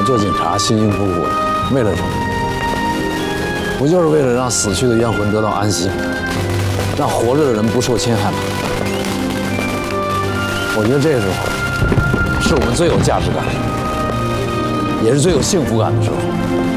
做警察辛辛苦苦的，为了什么？不就是为了让死去的冤魂得到安息，让活着的人不受侵害吗？我觉得这个时候是我们最有价值感，也是最有幸福感的时候。